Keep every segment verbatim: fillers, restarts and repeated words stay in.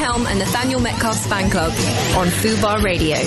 Helm and Nathaniel Metcalf's fan club on Fubar Radio.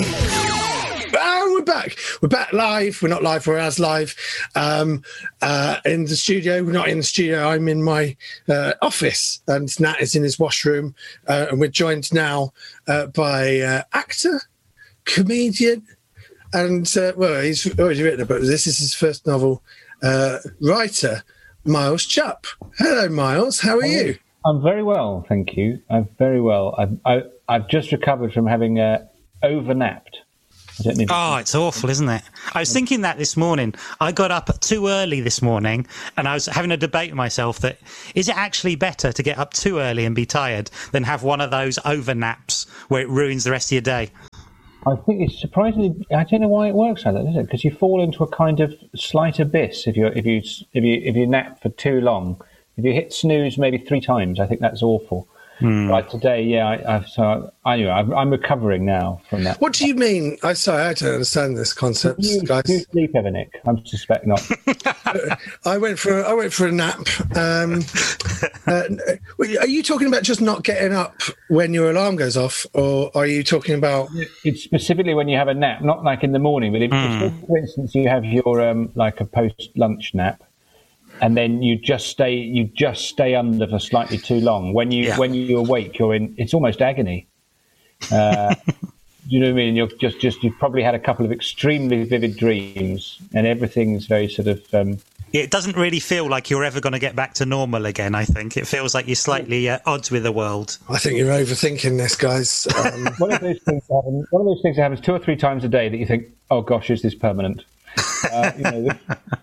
And we're back. We're back live. We're not live, we're as live. Um, uh, in the studio. We're not in the studio. I'm in my uh, office, and Nat is in his washroom. Uh, and we're joined now uh, by uh, actor, comedian, and, uh, well, he's already written a book. This is his first novel, uh, writer, Miles Jupp. Hello, Miles. How are you? I'm very well, thank you. I'm very well. I've, I, I've just recovered from having uh, overnapped. I don't need oh, it's awful, isn't it? I was thinking that this morning. I got up too early this morning, and I was having a debate with myself that is it actually better to get up too early and be tired than have one of those overnaps where it ruins the rest of your day? I think it's surprisingly. I don't know why it works like that, is it? Because you fall into a kind of slight abyss if you if you if you if you nap for too long. If you hit snooze maybe three times, I think that's awful. Mm. But today, yeah, I, I've so anyway, I'm, I'm recovering now from that. What do you mean? I sorry, I don't understand this concept, do you, guys. Do you sleep ever, Nick? I suspect not. I went for I went for a nap. Um, uh, are you talking about just not getting up when your alarm goes off, or are you talking about? It's specifically when you have a nap, not like in the morning, but if, mm. if for instance, you have your um, like a post-lunch nap. And then you just stay, you just stay under for slightly too long. When you yeah. when you awake, you're in. It's almost agony. Uh, you know what I mean? You're just just you've probably had a couple of extremely vivid dreams, and everything's very sort of. Um, it doesn't really feel like you're ever going to get back to normal again. I think it feels like you're slightly at odds with the world. I think you're overthinking this, guys. Um... one of those things. That happen, one of those things that happens two or three times a day that you think, "Oh gosh, is this permanent?" Uh, you know,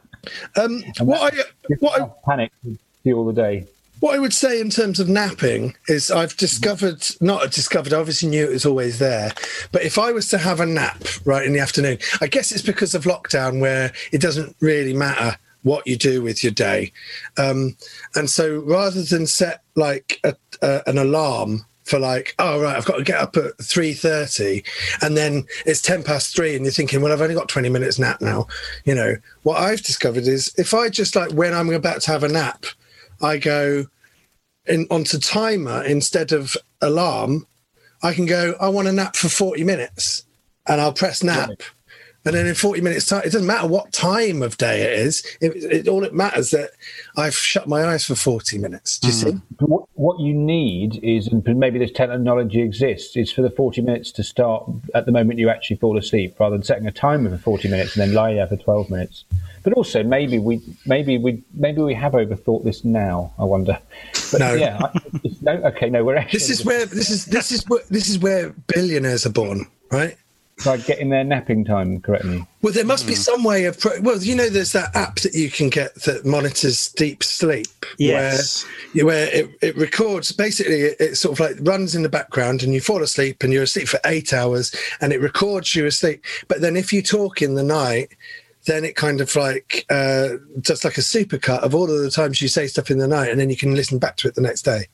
Um, what I what I panic all the day. What I would say in terms of napping is I've discovered, not discovered, I obviously knew it was always there, but if I was to have a nap right in the afternoon, I guess it's because of lockdown where it doesn't really matter what you do with your day, um, and so rather than set like a, uh, an alarm for like, oh, right, I've got to get up at three thirty and then it's ten past three and you're thinking, well, I've only got twenty minutes nap now. You know, what I've discovered is if I just like when I'm about to have a nap, I go in onto timer instead of alarm, I can go, I want a nap for forty minutes and I'll press nap. Right. And then in forty minutes time, it doesn't matter what time of day it is. It, it, all it matters that I've shut my eyes for forty minutes. Do you mm. see? What, what you need is, and maybe this technology exists, is for the forty minutes to start at the moment you actually fall asleep, rather than setting a timer for forty minutes and then lie there for twelve minutes. But also, maybe we, maybe we, maybe we have overthought this now. I wonder. But no. Yeah. I, it's, no. Okay. No. We're actually. This is where this is this is where this is where billionaires are born, right? Like getting their napping time correctly. Well, there must mm. be some way of... Pro- well, you know, there's that app that you can get that monitors deep sleep. Yes. Where, where it, it records... Basically, it, it sort of like runs in the background and you fall asleep and you're asleep for eight hours and it records you asleep. But then if you talk in the night, then it kind of like... Uh, just like a supercut of all of the times you say stuff in the night and then you can listen back to it the next day.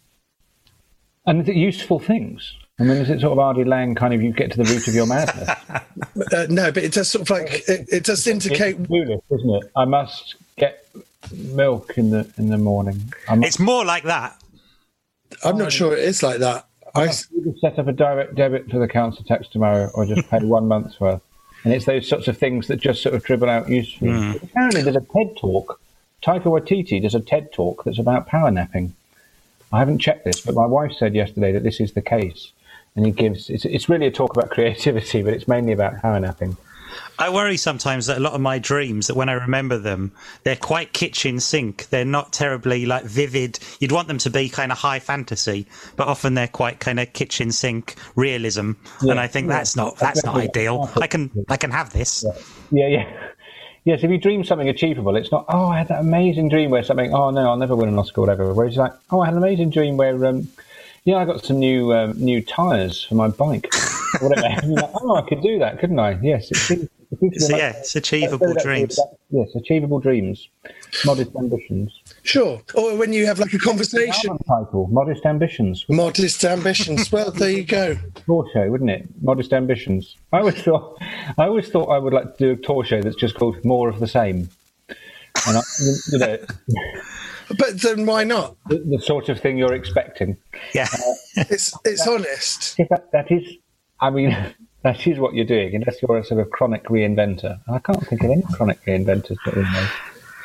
And the useful things... I mean, is it sort of Ardy Lang kind of you get to the root of your madness? uh, no, but it does sort of like it, it does indicate. It's foolish, isn't it? I must get milk in the in the morning. Must... It's more like that. I'm not sure it is like that. I must either set up a direct debit to the council tax tomorrow, or just pay one month's worth. And it's those sorts of things that just sort of dribble out usefully. Mm. Apparently, there's a TED talk. Taika Waititi does a TED talk that's about power napping. I haven't checked this, but my wife said yesterday that this is the case. And he gives, it's, it's really a talk about creativity, but it's mainly about power napping. I worry sometimes that a lot of my dreams, that when I remember them, they're quite kitchen sink. They're not terribly like vivid. You'd want them to be kind of high fantasy, but often they're quite kind of kitchen sink realism. Yeah, and I think yeah. that's not that's not ideal. I can I can have this. Yeah, yeah. yeah. Yes, if you dream something achievable, it's not, oh, I had that amazing dream where something, oh no, I'll never win an Oscar or whatever. Whereas it's like, oh, I had an amazing dream where, um, yeah, I got some new um, new tyres for my bike. Or whatever. And you're like, oh, I could do that, couldn't I? Yes, it's, it's, it's, like, yeah, it's achievable dreams. Yes, achievable dreams, modest ambitions. Sure. Or when you have like a conversation. Title, Modest Ambitions. Modest Ambitions. Well, there you go. Tour show, wouldn't it? Modest Ambitions. I always thought, I always thought I would like to do a tour show that's just called More of the Same. And I, you know. But then why not? The, the sort of thing you're expecting. Yeah. It's it's honest. That, that is, I mean, that is what you're doing, unless you're a sort of chronic reinventor. And I can't think of any chronic reinventors that we know.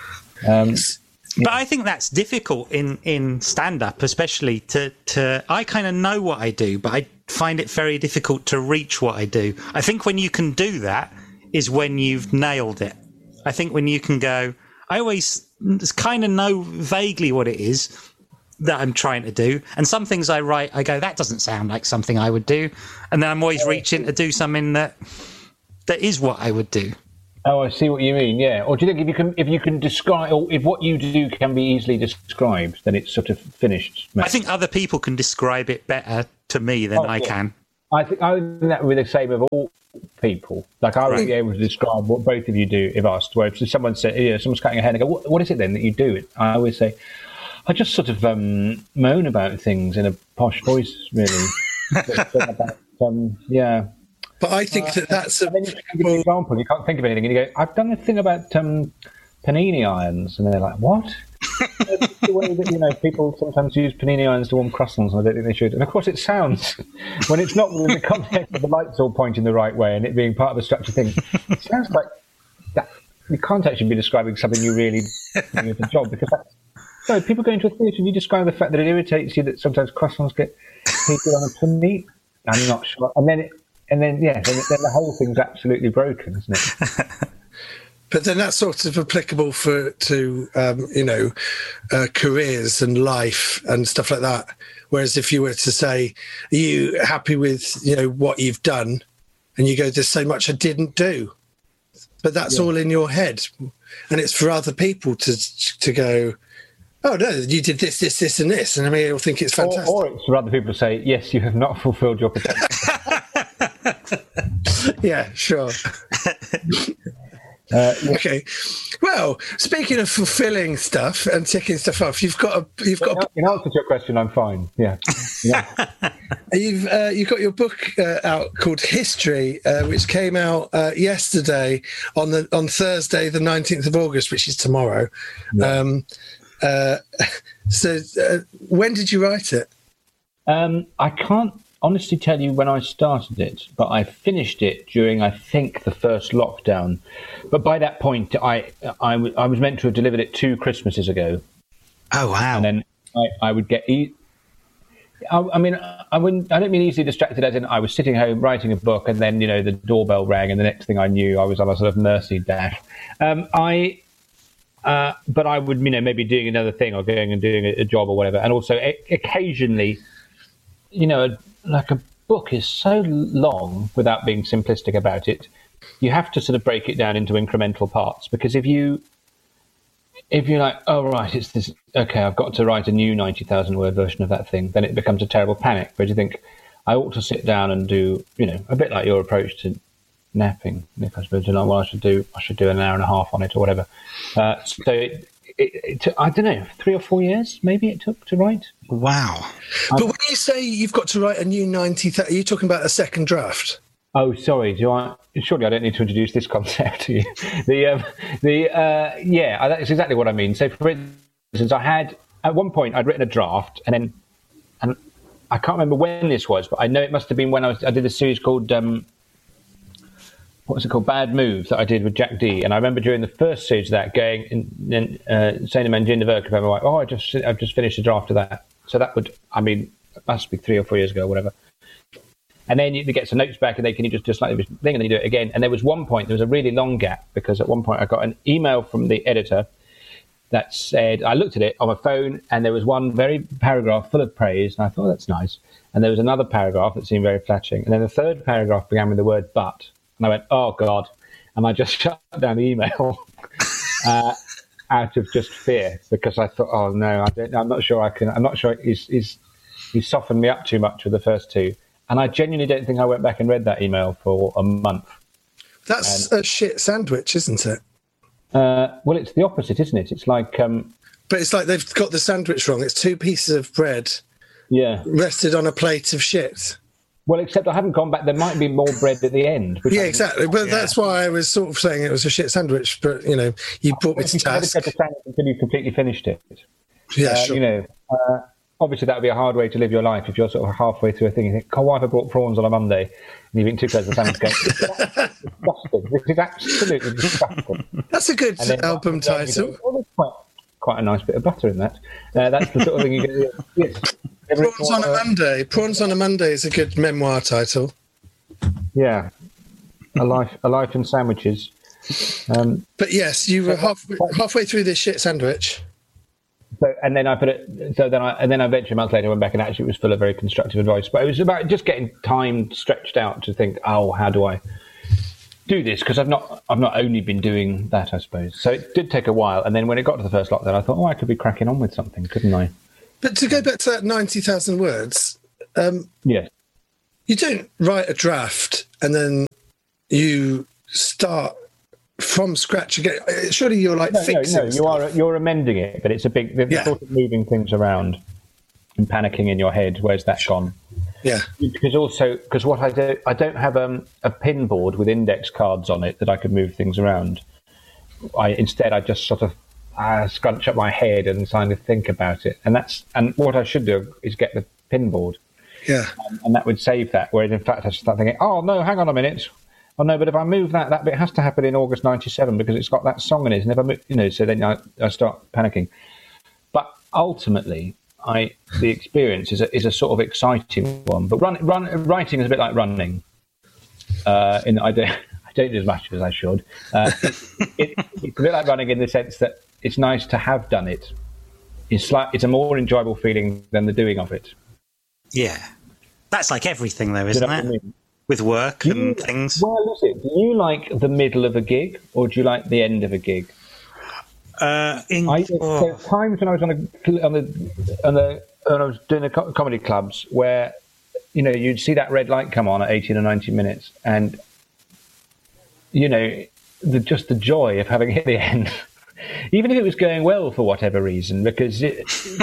Um, But I think that's difficult in, in stand-up, especially to, to I kind of know what I do, but I find it very difficult to reach what I do. I think when you can do that is when you've nailed it. I think when you can go, I always kind of know vaguely what it is that I'm trying to do. And some things I write, I go, that doesn't sound like something I would do. And then I'm always reaching to do something that that is what I would do. Oh, I see what you mean. Yeah. Or do you think if you can, if you can describe, or if what you do can be easily described, then it's sort of finished? Maybe? I think other people can describe it better to me than oh, I yeah. can. I think I think that would be the same of all people. Like I would be able to describe what both of you do if asked. Where if someone said, you know, someone's cutting a hair, and I go, what, what is it then that you do? I always say, I just sort of um, moan about things in a posh voice, really. about, um, yeah. But I think that that's a... And then you give an example, you can't think of anything, and you go, I've done a thing about um, panini irons, and they're like, what? It's the way that, you know, people sometimes use panini irons to warm croissants, and I don't think they should. And of course it sounds, when it's not within the context of the lights all pointing the right way and it being part of a structured thing, it sounds like that you can't actually be describing something you really do as a job, because that's, so people go into a theatre and you describe the fact that it irritates you that sometimes croissants get heated on a panini. I'm not sure. And then it, And then, yeah, then, then the whole thing's absolutely broken, isn't it? But then that's sort of applicable for to, um, you know, uh, careers and life and stuff like that. Whereas if you were to say, are you happy with, you know, what you've done? And you go, there's so much I didn't do. But that's yeah. all in your head. And it's for other people to to go, oh, no, you did this, this, this, and this. And I mean, you'll think it's fantastic. Or, or it's for other people to say, yes, you have not fulfilled your potential. Yeah, sure. uh, okay. Well, speaking of fulfilling stuff and ticking stuff off, you've got a you've got. A, in answer to your question, I'm fine. Yeah. yeah. You've uh, you've got your book uh, out called History, uh, which came out uh, yesterday on the on Thursday, the nineteenth of August, which is tomorrow. Yeah. Um, uh, so, uh, when did you write it? Um, I can't honestly tell you when I started it, but I finished it during, I think, the first lockdown. But by that point, I, I, w- I was meant to have delivered it two Christmases ago. Oh, wow. And then I, I would get... E- I, I mean, I wouldn't. I don't mean easily distracted as in I was sitting home writing a book and then, you know, the doorbell rang and the next thing I knew, I was on a sort of mercy dash. Um, I... Uh, but I would, you know, maybe doing another thing or going and doing a, a job or whatever. And also a- occasionally... You know, like a book is so long without being simplistic about it. You have to sort of break it down into incremental parts, because if you, if you're like, oh, right, it's this, okay, I've got to write a new ninety thousand word version of that thing, then it becomes a terrible panic. But you think, I ought to sit down and do, you know, a bit like your approach to napping, Nick, I suppose, you know, well, I should do, I should do an hour and a half on it or whatever. Uh, so it, It, it took, I don't know, three or four years maybe it took to write. Wow. But when you say you've got to write a new ninety, th- are you talking about a second draft? Oh, sorry. Do I? Surely I don't need to introduce this concept to you. The um, the uh, yeah, that's exactly what I mean. So, for instance, I had at one point I'd written a draft, and then and I can't remember when this was, but I know it must have been when I was I did a series called. Um, What was it called? Bad Move, that I did with Jack D. And I remember during the first stage of that going and uh, saying to Manjin Navark, I'm like, oh, I just, I've just finished a draft of that. So that would, I mean, it must be three or four years ago or whatever. And then you get some notes back and they can you just, just like this thing and then you do it again. And there was one point, there was a really long gap because at one point I got an email from the editor that said, I looked at it on my phone and there was one very paragraph full of praise. And I thought, oh, that's nice. And there was another paragraph that seemed very flattering. And then the third paragraph began with the word but. And I went, oh, God. And I just shut down the email uh, out of just fear because I thought, oh, no, I don't, I'm not sure I can. I'm not sure he's, he's, he's softened me up too much with the first two. And I genuinely don't think I went back and read that email for a month. That's and, a shit sandwich, isn't it? Uh, well, it's the opposite, isn't it? It's like... Um, but it's like they've got the sandwich wrong. It's two pieces of bread yeah, rested on a plate of shit. Well, except I haven't gone back. There might be more bread at the end. Yeah, exactly. But yeah. that's why I was sort of saying it was a shit sandwich. But, you know, you brought me to task. Never tried to sandwich until you completely finished it. Yeah, uh, sure. You know, uh, obviously that would be a hard way to live your life if you're sort of halfway through a thing. You think, "God, why have I brought prawns on a Monday?" And you've eaten two plates of salmon. Going, "That's disgusting. This is absolutely disgusting." That's a good And then album after that, you title. go, "Oh, there's quite, quite a nice bit of butter in that." Uh, that's the sort of thing you get. Yes. Every Prawns on a quarter- Monday. Prawns on a Monday is a good memoir title. Yeah, a life, a life in sandwiches. Um, But yes, you were half, halfway through this shit sandwich. so, and then I put it. So then I, and then eventually a month later, I went back and actually it was full of very constructive advice. But it was about just getting time stretched out to think, oh, how do I do this? Because I've not, I've not only been doing that, I suppose. So it did take a while. And then when it got to the first lockdown, I thought, oh, I could be cracking on with something, couldn't I? But to go back to that ninety thousand words, um, Yes. you don't write a draft and then you start from scratch again. Surely you're like No, no, fixing no. You stuff. are you're amending it, but it's a big. They're Yeah. sort of moving things around and panicking in your head. Where's that gone? Yeah. Because also, because what I do, I don't have um, a pin board with index cards on it that I could move things around. I instead, I just sort of uh, scrunch up my head and kind of think about it. And that's and what I should do is get the pin board, Yeah. um, and that would save that. Whereas in fact, I should start thinking, oh no, hang on a minute. Oh no, but if I move that, that bit has to happen in August ninety-seven because it's got that song in it. And if I move, you know, so then I, I start panicking. But ultimately, I the experience is a, is a sort of exciting one. But run, run, writing is a bit like running. Uh, in I don't I don't do as much as I should. Uh, it, it, it's a bit like running in the sense that it's nice to have done it. It's like it's a more enjoyable feeling than the doing of it. Yeah. That's like everything, though, Do you isn't know what I it? mean? With work Do and you- things. Well, is it? Do you like the middle of a gig or do you like the end of a gig? Uh, in, I, oh, There's times when I was on a on the on the when I was doing the co- comedy clubs where you know you'd see that red light come on at eighteen or nineteen minutes, and you know the just the joy of having hit the end, even if it was going well for whatever reason, because it,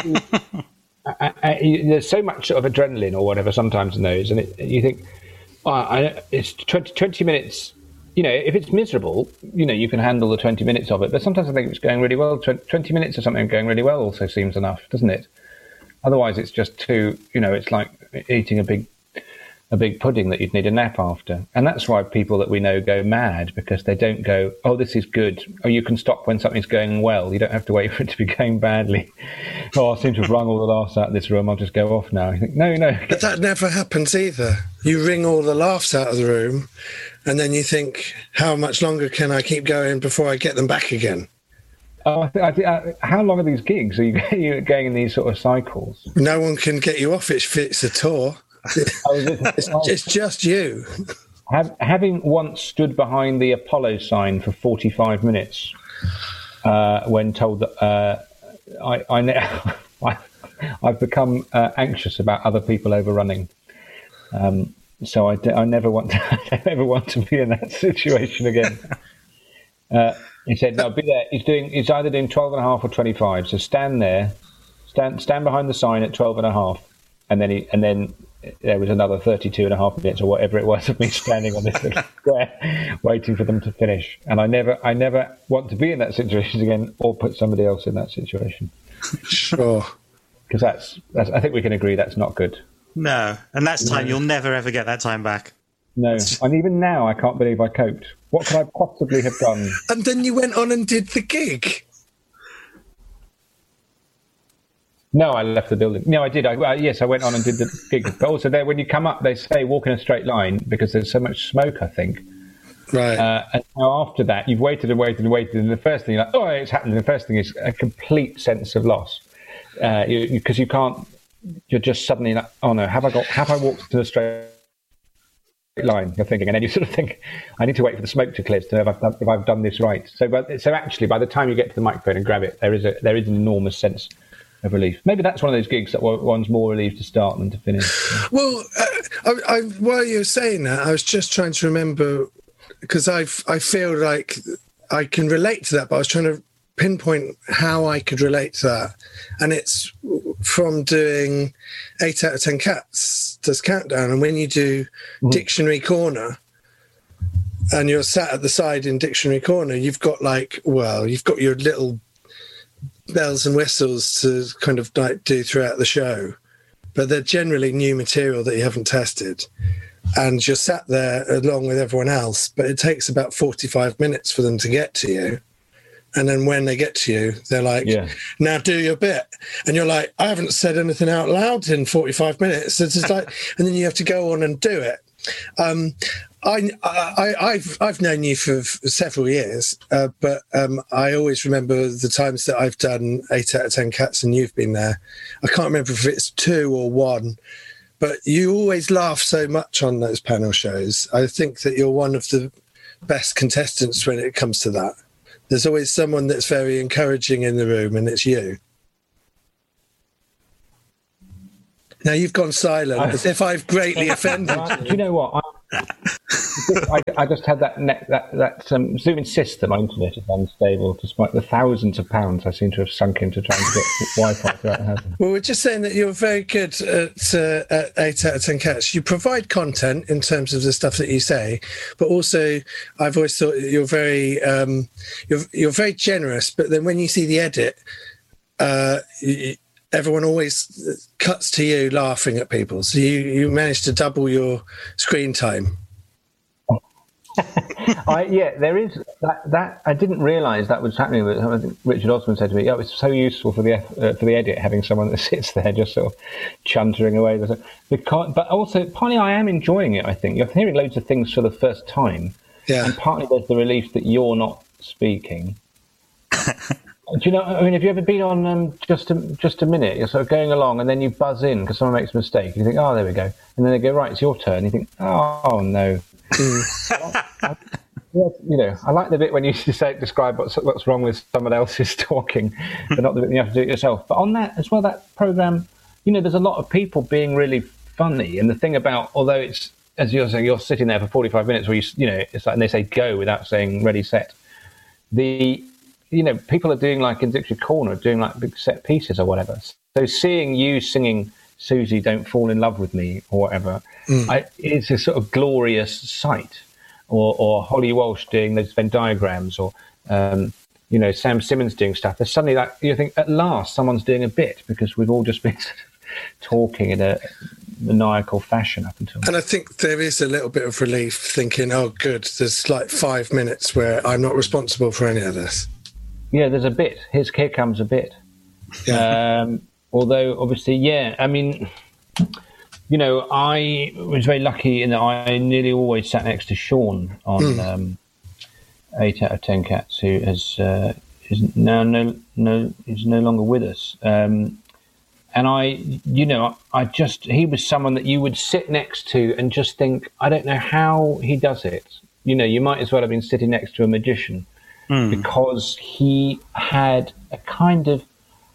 I, I, there's so much sort of adrenaline or whatever sometimes in those, and it, you think, oh, I, it's twenty, twenty minutes. You know, if it's miserable, you know, you can handle the twenty minutes of it. But sometimes I think if it's going really well, twenty minutes or something going really well also seems enough, doesn't it? Otherwise, it's just too, you know, it's like eating a big a big pudding that you'd need a nap after. And that's why people that we know go mad, because they don't go, oh, this is good. Oh, you can stop when something's going well. You don't have to wait for it to be going badly. Oh, I seem to have wrung all the laughs out of this room. I'll just go off now. You think, no, no. But that never happens either. You wring all the laughs out of the room, and then you think, how much longer can I keep going before I get them back again? Oh, I th- I th- uh, how long are these gigs? Are you, you going in these sort of cycles? No one can get you off it if it's a tour. Oh, is it- It's, it's just you. Have, having once stood behind the Apollo sign for forty-five minutes, uh, when told that uh, I, I, ne- I, I've become uh, anxious about other people overrunning. Um, so I, d- I never want to, I never want to be in that situation again. Uh, he said, "No, be there." He's doing. He's either doing twelve and a half or twenty-five. So stand there, stand stand behind the sign at twelve and a half, and then he and then. There was another thirty-two and a half minutes or whatever it was of me standing on this little square waiting for them to finish. And I never, I never want to be in that situation again or put somebody else in that situation. Sure. Because that's, that's, I think we can agree that's not good. no. And that's time you'll never, ever get that time back. No. And even now, I can't believe I coped. What could I possibly have done? And then you went on and did the gig. No, I left the building. No, I did. I, uh, yes, I went on and did the gig. But also there, when you come up, they say walk in a straight line because there's so much smoke, I think. Right. Uh, and now after that, you've waited and waited and waited, and the first thing you're like, oh, it's happening. The first thing is a complete sense of loss, because uh, you, you, 'cause you can't. You're just suddenly like, oh no, have I got? Have I walked to the straight line? You're thinking, and then you sort of think, I need to wait for the smoke to clear to know if I've done, if I've done this right. So, but so actually, by the time you get to the microphone and grab it, there is a there is an enormous sense of relief. Maybe that's one of those gigs that one's more relieved to start than to finish. Well, uh, I, I, while you were saying that, I was just trying to remember, because I I feel like I can relate to that, but I was trying to pinpoint how I could relate to that. And it's from doing eight out of ten cats does Countdown. And when you do mm-hmm. Dictionary Corner, and you're sat at the side in Dictionary Corner, you've got like, well, you've got your little bells and whistles to kind of like do throughout the show, but they're generally new material that you haven't tested. And you're sat there along with everyone else, but it takes about forty-five minutes for them to get to you. And then when they get to you, they're like, yeah. now do your bit. And you're like, I haven't said anything out loud in forty-five minutes. It's just like, and then you have to go on and do it. Um, I, I, I've, I've known you for, for several years, uh, but um, I always remember the times that I've done eight out of ten cats and you've been there. I can't remember if it's two or one. But you always laugh so much on those panel shows. I think that you're one of the best contestants when it comes to that. There's always someone that's very encouraging in the room, and it's you. Now you've gone silent, I, as if I've greatly offended you. Do you know what? I, I, I just had that net, that that um, Zoom insist that my internet is unstable, despite the thousands of pounds I seem to have sunk into trying to get Wi-Fi throughout the house. Well, we're just saying that you're very good at, uh, at eight out of ten cats. You provide content in terms of the stuff that you say, but also I've always thought you're very um, you're you're very generous. But then when you see the edit, uh, you, everyone always cuts to you laughing at people. So you, you managed to double your screen time. I, yeah, there is that. That I didn't realise that was happening. But I think Richard Osman said to me, "Yeah, it's so useful for the uh, for the edit having someone that sits there just sort of chuntering away." Because, but also, partly I am enjoying it. I think you're hearing loads of things for the first time, yeah. And partly there's the relief that you're not speaking. Do you know? I mean, have you ever been on um, just a, just a minute? You're sort of going along, and then you buzz in because someone makes a mistake. You think, "Oh, there we go," and then they go, "Right, it's your turn." You think, "Oh no." I, I, you know, I like the bit when you say describe what's what's wrong with someone else's talking, but not the bit you have to do it yourself. But on that as well, that program, you know, there's a lot of people being really funny, and the thing about, although it's as you're saying, you're sitting there for forty-five minutes, where you, you know, it's like, and they say go without saying ready set. The you know, people are doing like in Dictionary Corner, doing like big set pieces or whatever. So seeing you singing Susie, Don't Fall in Love with Me or whatever, mm. I, it's a sort of glorious sight. Or, or Holly Walsh doing those Venn diagrams, or um, you know, Sam Simmons doing stuff. There's suddenly that you think at last someone's doing a bit, because we've all just been sort of talking in a maniacal fashion up until. And I think there is a little bit of relief thinking, oh, good, there's like five minutes where I'm not responsible for any of this. Yeah, there's a bit. Here's, here comes a bit. Yeah. Um, although, obviously, yeah, I mean, you know, I was very lucky in that I nearly always sat next to Sean on mm. um, eight out of ten cats, who has uh, is now no no is no longer with us. Um, and I, you know, I just he was someone that you would sit next to and just think, I don't know how he does it. You know, you might as well have been sitting next to a magician. Mm. Because he had a kind of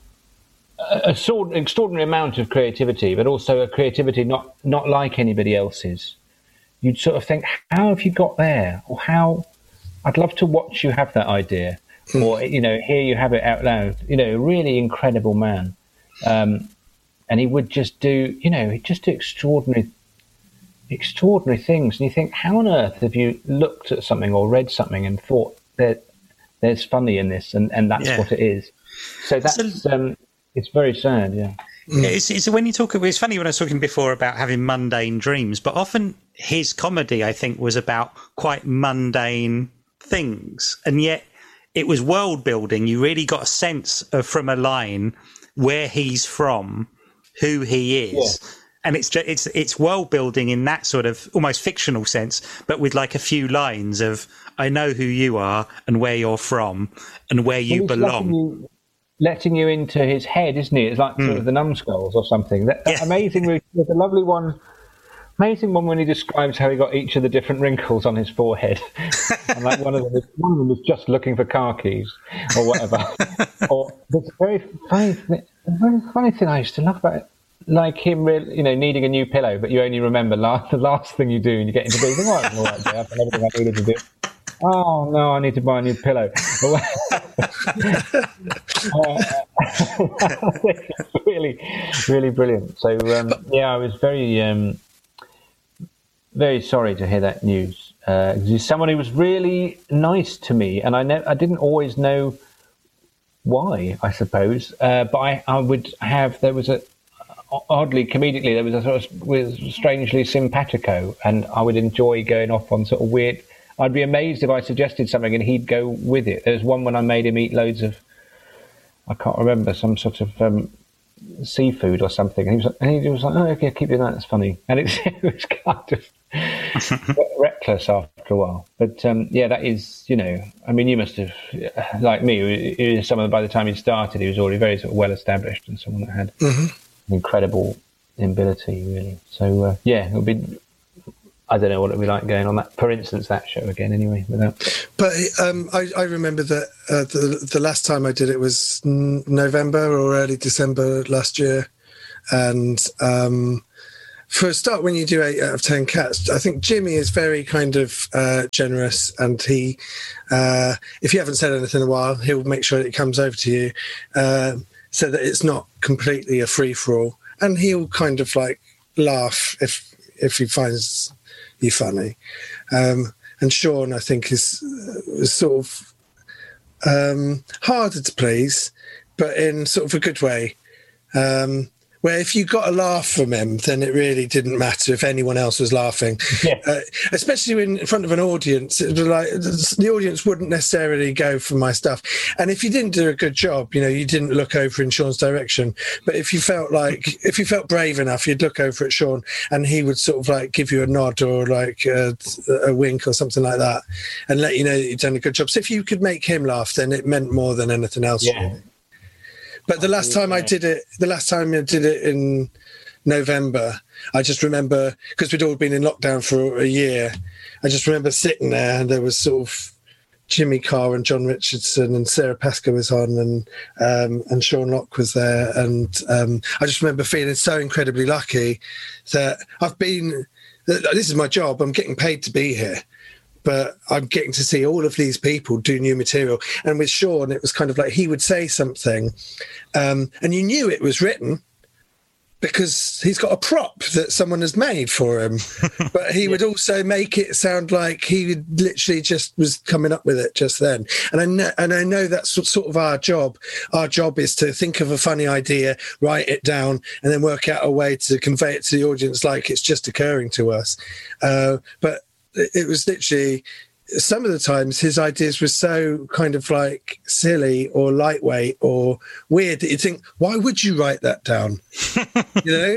a, a sort extraordinary amount of creativity, but also a creativity not not like anybody else's. You'd sort of think, how have you got there? Or how? I'd love to watch you have that idea, mm. or you know, hear you have it out loud. You know, a really incredible man, um, and he would just do, you know, he'd just do extraordinary, extraordinary things. And you think, how on earth have you looked at something or read something and thought that there's funny in this, and, and that's yeah. what it is. So that's so, um, it's very sad, yeah. yeah it's, it's when you talk. It's funny when I was talking before about having mundane dreams, but often his comedy, I think, was about quite mundane things, and yet it was world building. You really got a sense of, from a line, where he's from, who he is. Yeah. And it's just, it's it's world building in that sort of almost fictional sense, but with like a few lines of, I know who you are and where you're from and where you well, belong. Letting you, letting you into his head, isn't it? It's like mm. sort of the numbskulls or something. That, that yeah. amazing, there's a lovely one, amazing one when he describes how he got each of the different wrinkles on his forehead. And like one of them, is, one of them was just looking for car keys or whatever. Or there's a very funny, a very funny thing I used to love about it. Like him, really, you know, needing a new pillow, but you only remember last, the last thing you do, and you get into bed. You think, oh, all right, I've done everything I needed to do. Oh no, I need to buy a new pillow. uh, really, really brilliant. So um, yeah, I was very, um, very sorry to hear that news. Uh, he's someone who was really nice to me, and I ne- I didn't always know why, I suppose. Uh, but I, I would have, there was a, oddly, comedically, there was a sort of was strangely simpatico, and I would enjoy going off on sort of weird, I'd be amazed if I suggested something and he'd go with it. There's one when I made him eat loads of, I can't remember, some sort of um, seafood or something. And he was like, and he was like, oh, okay, keep doing that, it's funny. And it's, it was kind of reckless after a while. But um, yeah, that is, you know, I mean, you must have, like me, it was someone, by the time he started, he was already very sort of well established and someone that had mm-hmm. incredible ability, really. So uh, yeah, it would be, I don't know what it'd be like going on that, for instance, that show again. Anyway, without. But um, I, I remember that uh, the the last time I did it was n- November or early December last year, and um, for a start, when you do eight out of ten cats, I think Jimmy is very kind of uh, generous, and he, uh, if you haven't said anything in a while, he'll make sure that it comes over to you, uh, so that it's not completely a free for all, and he'll kind of like laugh if if he finds you funny. Um, and Sean, I think, is, is sort of um, harder to please, but in sort of a good way. Um, where if you got a laugh from him, then it really didn't matter if anyone else was laughing. Yeah. Uh, especially when in front of an audience, it was like the audience wouldn't necessarily go for my stuff. And if you didn't do a good job, you know, you didn't look over in Sean's direction. But if you felt like, if you felt brave enough, you'd look over at Sean and he would sort of like give you a nod or like a, a wink or something like that and let you know that you'd done a good job. So if you could make him laugh, then it meant more than anything else. Yeah. Really. But the last time I did it, the last time I did it in November, I just remember, because we'd all been in lockdown for a year, I just remember sitting there and there was sort of Jimmy Carr and John Richardson and Sarah Pascoe was on and um, and Sean Locke was there. And um, I just remember feeling so incredibly lucky that I've been, this is my job, I'm getting paid to be here. But I'm getting to see all of these people do new material. And with Sean, it was kind of like he would say something um, and you knew it was written because he's got a prop that someone has made for him. But he yeah. would also make it sound like he literally just was coming up with it just then. And I know, and I know that's sort of our job. Our job is to think of a funny idea, write it down, and then work out a way to convey it to the audience like it's just occurring to us. Uh, but it was literally, some of the times his ideas were so kind of like silly or lightweight or weird that you think, why would you write that down? You know?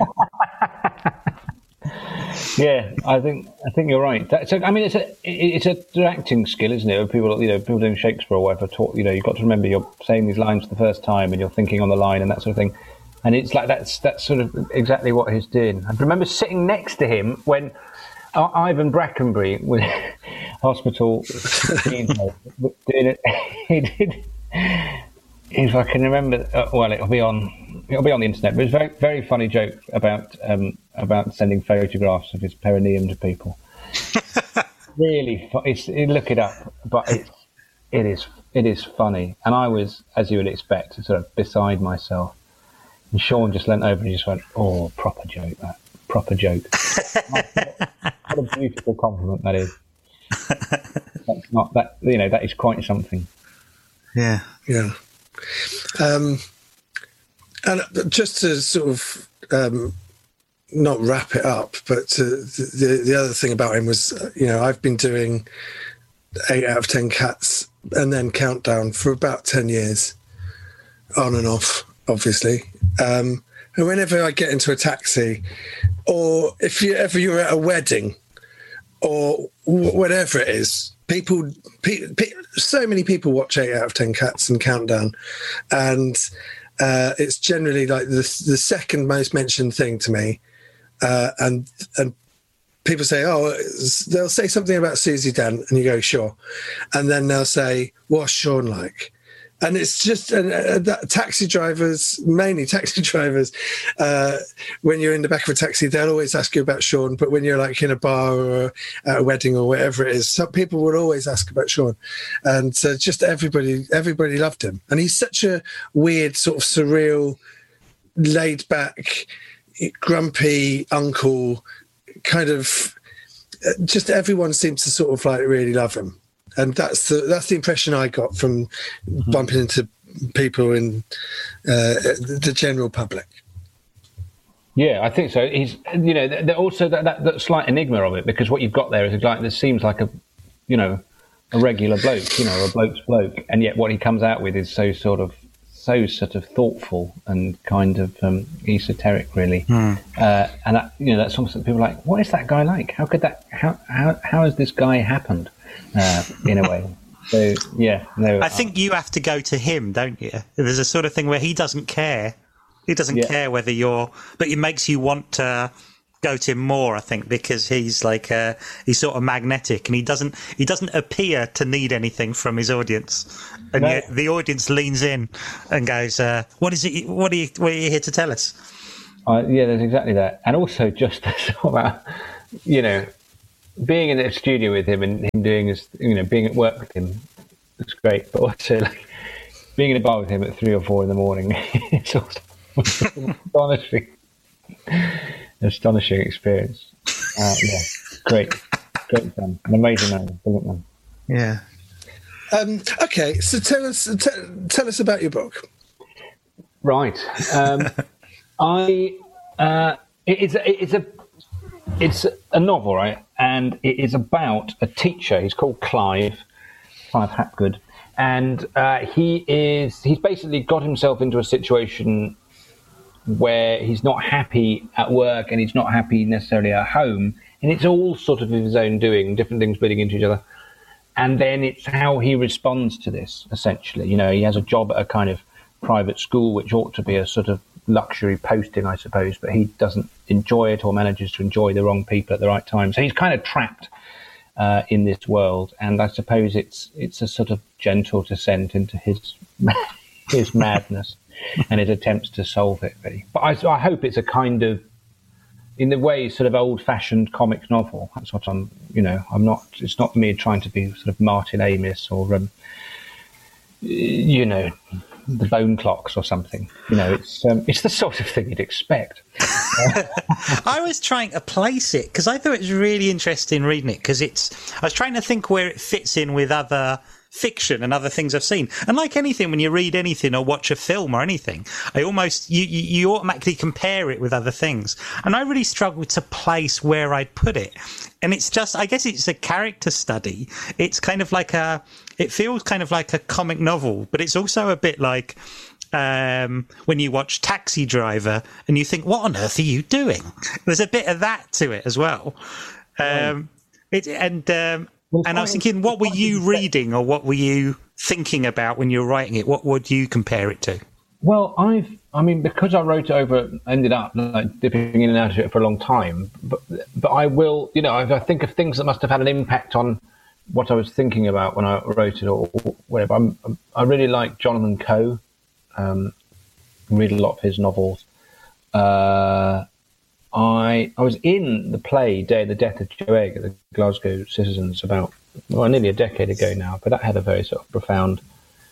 Yeah, I think I think you're right. So I mean, it's a it's a acting skill, isn't it? People, you know, people doing Shakespeare or whatever. Talk, you know, you've got to remember you're saying these lines for the first time and you're thinking on the line and that sort of thing. And it's like that's that's sort of exactly what he's doing. I remember sitting next to him when Ivan Brackenbury with hospital doing it. He did. If I can remember, uh, well, it'll be on. It'll be on the internet. But it was a very, very funny joke about um, about sending photographs of his perineum to people. Really, fu- it's, it, look it up. But it's it is it is funny. And I was, as you would expect, sort of beside myself. And Sean just leant over and just went, "Oh, proper joke, that proper joke." What a beautiful compliment that is. That's not that, you know, that is quite something. Yeah, yeah. Um, and just to sort of um, not wrap it up, but to, the the other thing about him was, you know, I've been doing eight out of ten cats and then Countdown for about ten years, on and off, obviously. Um, and whenever I get into a taxi, or if you ever you're at a wedding, or w- whatever it is, people, pe- pe- so many people watch eight out of ten cats and Countdown, and uh, it's generally like the the second most mentioned thing to me, uh, and and people say, oh, they'll say something about Susie Dent, and you go, sure, and then they'll say, what's Sean like? And it's just uh, that taxi drivers, mainly taxi drivers, uh, when you're in the back of a taxi, they'll always ask you about Sean. But when you're like in a bar or at a wedding or whatever it is, some people will always ask about Sean. And uh, just everybody, everybody loved him. And he's such a weird, sort of surreal, laid back, grumpy uncle, kind of, just everyone seems to sort of like really love him. And that's the that's the impression I got from mm-hmm. bumping into people in uh, the general public. Yeah, I think so. He's, you know, th- th- also that, that, that slight enigma of it, because what you've got there is a guy that seems like a, you know, a regular bloke, you know, a bloke's bloke, and yet what he comes out with is so sort of, so sort of thoughtful and kind of um, esoteric, really. Mm. Uh, and that, you know, that's almost people are like, what is that guy like? How could that? How how how has this guy happened? Uh, in a way. So yeah, no. I think you have to go to him, don't you? There's a sort of thing where he doesn't care. He doesn't yeah. care whether you're, but it makes you want to go to him more, I think, because he's like uh, he's sort of magnetic, and he doesn't he doesn't appear to need anything from his audience, and no. yet the audience leans in and goes, uh, "What is it? What are you? What are you here to tell us?" Uh, yeah, there's exactly that, and also just about you know being in a studio with him and him doing his, you know, being at work with him, it's great, but also like being in a bar with him at three or four in the morning, it's also astonishing. Astonishing experience. Uh, yeah, great, great fun, an amazing man, brilliant man. Yeah. Um, okay, so tell us, t- tell us about your book. Right. Um, I. Uh, it, it's a, it's a, it's a novel, right? And it is about a teacher. He's called Clive, Clive Hapgood, and uh, he is. He's basically got himself into a situation where he's not happy at work and he's not happy necessarily at home, and it's all sort of his own doing, different things bleeding into each other. And then it's how he responds to this, essentially. You know, he has a job at a kind of private school, which ought to be a sort of luxury posting, I suppose, but he doesn't enjoy it or manages to enjoy the wrong people at the right time. So he's kind of trapped uh, in this world, and I suppose it's it's a sort of gentle descent into his his madness and his attempts to solve it, really. But I, I hope it's a kind of, in the way, sort of old-fashioned comic novel. That's what I'm, you know, I'm not, it's not me trying to be sort of Martin Amis or, um, you know, the Bone Clocks or something. You know, it's um, it's the sort of thing you'd expect. I was trying to place it because I thought it was really interesting reading it, because it's, I was trying to think where it fits in with other fiction and other things I've seen. And like anything, when you read anything or watch a film or anything, I almost, you, you, you automatically compare it with other things. And I really struggled to place where I'd put it. And it's just, I guess it's a character study. It's kind of like a, it feels kind of like a comic novel, but it's also a bit like um, when you watch Taxi Driver and you think, what on earth are you doing? There's a bit of that to it as well. Um, it, and, um, Well, and I was thinking, what were you reading or what were you thinking about when you were writing it? What would you compare it to? Well, I've, I mean, because I wrote it over, ended up like dipping in and out of it for a long time. But, but I will, you know, I think of things that must have had an impact on what I was thinking about when I wrote it or whatever. I'm, I really like Jonathan Coe. Um, read a lot of his novels. Uh, I I was in the play Day of the Death of Joe Egg at the Glasgow Citizens about, well, nearly a decade ago now, but that had a very sort of profound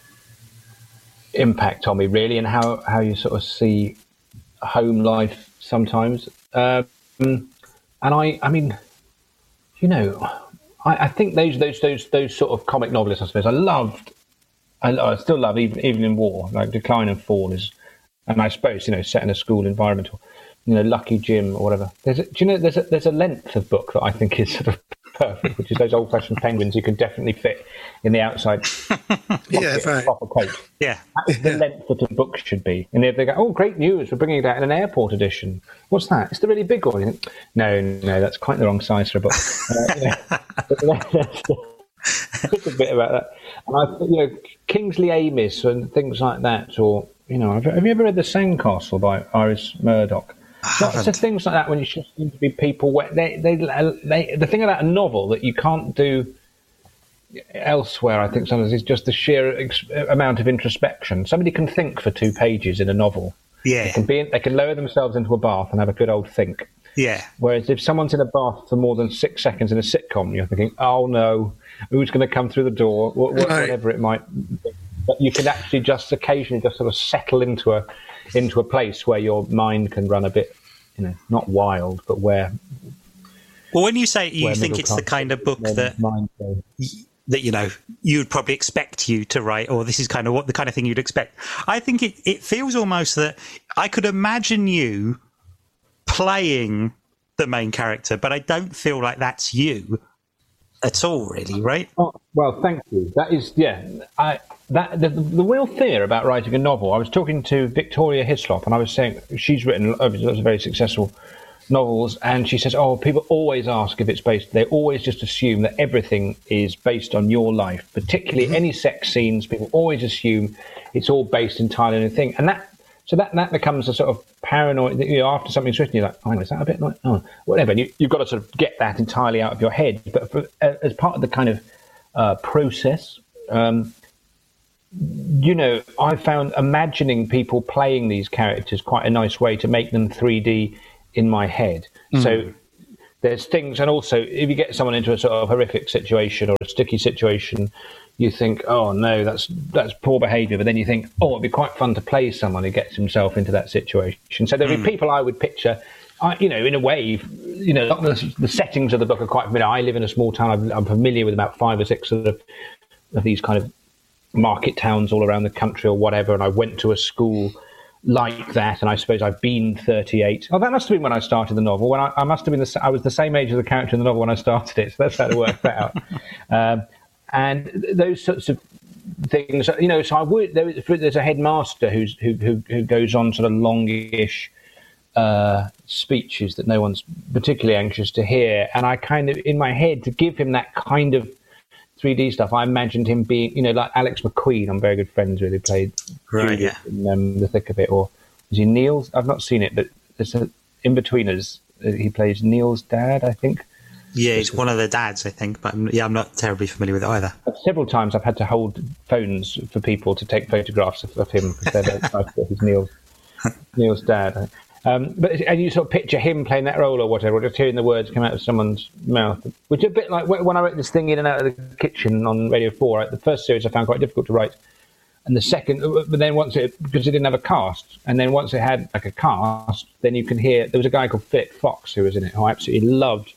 impact on me, really, and how, how you sort of see home life sometimes. Um, and I, I mean, you know, I, I think those those those those sort of comic novelists, I suppose, I loved, I, I still love, even even in war, like Decline and Fall is, and I suppose, you know, set in a school environment, or, you know, Lucky Jim or whatever. There's a, do you know, there's a, there's a length of book that I think is sort of perfect, which is those old-fashioned penguins you can definitely fit in the outside pocket yeah, of right. a proper coat. Yeah. That's the length that a book should be. And if they go, oh, great news, we're bringing it out in an airport edition. What's that? It's the really big one. You think, no, no, that's quite the wrong size for a book. Uh, you know, just a bit about that. And I, you know, Kingsley Amis and things like that, or, you know, have, have you ever read The Sandcastle by Iris Murdoch? Lots of things like that when you just seem to be people where they, they, they, the thing about a novel that you can't do elsewhere, I think sometimes, is just the sheer ex- amount of introspection. Somebody can think for two pages in a novel. Yeah. They can be in, they can lower themselves into a bath and have a good old think. Yeah. Whereas if someone's in a bath for more than six seconds in a sitcom, you're thinking, oh no, who's going to come through the door? What, what, right. Whatever it might be. But you can actually just occasionally just sort of settle into a into a place where your mind can run a bit, you know, not wild, but where. Well, when you say you think it's the kind of book that that, you know, you'd probably expect you to write, or this is kind of what the kind of thing you'd expect. I think it, it feels almost that I could imagine you playing the main character, but I don't feel like that's you at all, really, right? Oh, well, thank you. That is, yeah, I, that the, the real fear about writing a novel. I was talking to Victoria Hislop, and I was saying she's written lots of very successful novels, and she says, oh, people always ask if it's based, they always just assume that everything is based on your life, particularly mm-hmm. any sex scenes. People always assume it's all based entirely on a thing, and that so that that becomes a sort of paranoid, you know, after something's written, you're like, oh, is that a bit like, oh, whatever, and you, you've got to sort of get that entirely out of your head. But for, uh, as part of the kind of uh, process, um, you know, I found imagining people playing these characters quite a nice way to make them three D in my head. Mm. So there's things, and also if you get someone into a sort of horrific situation or a sticky situation, you think, oh no, that's that's poor behaviour. But then you think, oh, it'd be quite fun to play someone who gets himself into that situation. So there'd mm. be people I would picture, I, you know, in a way, you know, the, the settings of the book are quite familiar. I live in a small town. I'm, I'm familiar with about five or six sort of, of these kind of market towns all around the country or whatever. And I went to a school like that, and I suppose I've been thirty-eight. Oh, that must have been when I started the novel. When I, I must have been, the, I was the same age as the character in the novel when I started it. So that's how to work that out. Um, and those sorts of things, you know. So I would. There, there's a headmaster who's who who, who goes on sort of longish uh, speeches that no one's particularly anxious to hear, and I kind of in my head to give him that kind of three D stuff. I imagined him being, you know, like Alex McQueen. I'm very good friends with, who played right, yeah. in um, The Thick of It. Or is he Neil's? I've not seen it, but there's a In-Betweeners. He plays Neil's dad, I think. Yeah, he's one of the dads, I think. But I'm, yeah, I'm not terribly familiar with it either. Several times I've had to hold phones for people to take photographs of, of him because they're nice that he's Neil's, Neil's dad. Um, but and you sort of picture him playing that role or whatever, or just hearing the words come out of someone's mouth, which is a bit like when I wrote this thing In and Out of the Kitchen on Radio four. Right? The first series I found quite difficult to write, and the second, but then once it, because it didn't have a cast, and then once it had like a cast, then you can hear there was a guy called Philip Fox who was in it, who I absolutely loved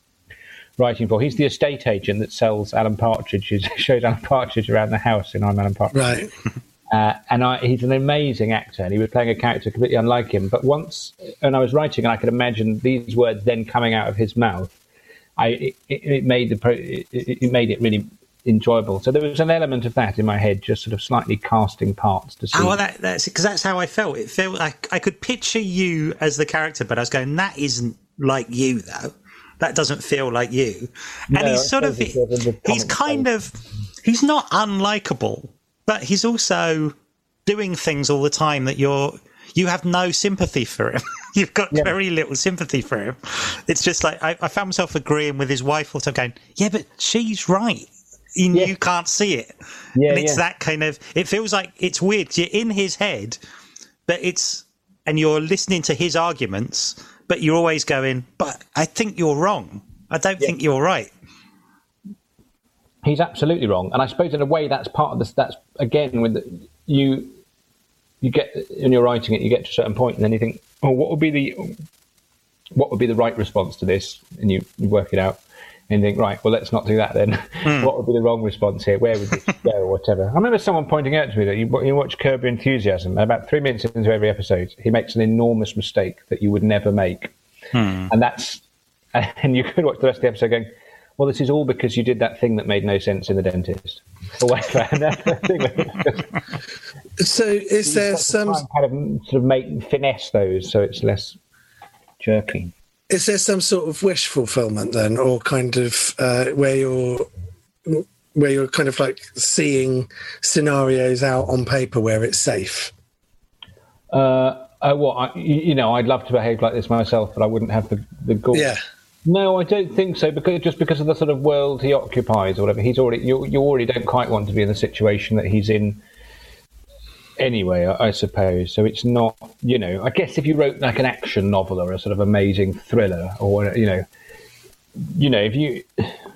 writing for. He's the estate agent that sells Alan Partridge, who shows Alan Partridge around the house in I'm Alan Partridge. Right. Uh, and I, he's an amazing actor, and he was playing a character completely unlike him. But once, when I was writing, and I could imagine these words then coming out of his mouth, I it, it made the it, it made it really enjoyable. So there was an element of that in my head, just sort of slightly casting parts to see. Oh, well, that, that's because that's how I felt. It felt like I could picture you as the character, but I was going, that isn't like you, though. That doesn't feel like you. And no, he's sort of he's kind of he's not unlikable. But he's also doing things all the time that you're, you have no sympathy for him. You've got yeah. very little sympathy for him. It's just like, I, I found myself agreeing with his wife all the time going, yeah, but she's right. And yeah. you can't see it. Yeah, and it's yeah. that kind of, it feels like it's weird. You're in his head, but it's, and you're listening to his arguments, but you're always going, but I think you're wrong. I don't yeah. think you're right. He's absolutely wrong, and I suppose in a way that's part of this. That's again when the, you you get when you're writing it, you get to a certain point, and then you think, "Oh, what would be the what would be the right response to this?" And you, you work it out, and you think, "Right, well, let's not do that then. Mm. What would be the wrong response here? Where would this go, or whatever?" I remember someone pointing out to me that you, you watch Curb Your Enthusiasm, and about three minutes into every episode, he makes an enormous mistake that you would never make, mm. and that's and you could watch the rest of the episode going, well, this is all because you did that thing that made no sense in the dentist. Or whatever. So is there some kind of sort of make finesse those so it's less jerky? Is there some sort of wish fulfillment then, or kind of uh, where you're where you're kind of like seeing scenarios out on paper where it's safe? Uh, uh well, I, you know, I'd love to behave like this myself, but I wouldn't have the the gall. Yeah. No, I don't think so. Because just because of the sort of world he occupies or whatever, he's already you. You already don't quite want to be in the situation that he's in. Anyway, I, I suppose so. It's not, you know. I guess if you wrote like an action novel or a sort of amazing thriller, or you know, you know, if you,